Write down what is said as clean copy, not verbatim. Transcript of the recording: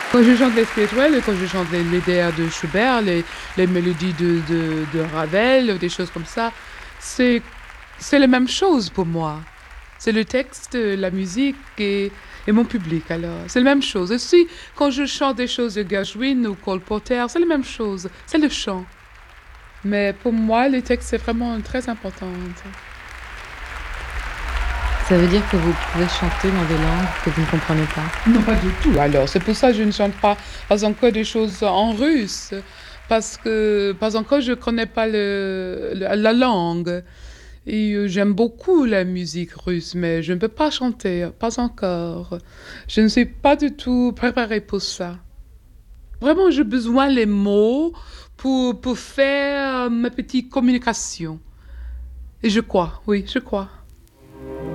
Quand je chante les spirituels, quand je chante les airs de Schubert, les mélodies de Ravel, des choses comme ça, c'est, c'est la même chose pour moi. C'est le texte, la musique et mon public, alors. C'est la même chose. Aussi, quand je chante des choses de Gershwin ou Cole Porter, c'est la même chose. C'est le chant. Mais pour moi, le texte, c'est vraiment très important. Ça veut dire que vous pouvez chanter dans des langues que vous ne comprenez pas. Non, pas du tout. Alors, c'est pour ça que je ne chante pas encore des choses en russe. Parce que, pas encore, je ne connais pas la langue. Et j'aime beaucoup la musique russe, mais je ne peux pas chanter, pas encore. Je ne suis pas du tout préparée pour ça. Vraiment, j'ai besoin les mots pour faire ma petite communication. Et je crois, oui, je crois.